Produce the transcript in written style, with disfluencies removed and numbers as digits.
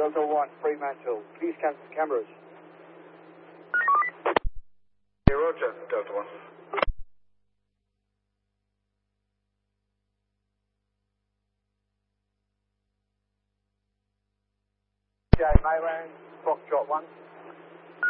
Delta 1, Fremantle. Please cancel cameras. Yeah, roger, Delta 1. Okay, Mayland, Foxtrot 1.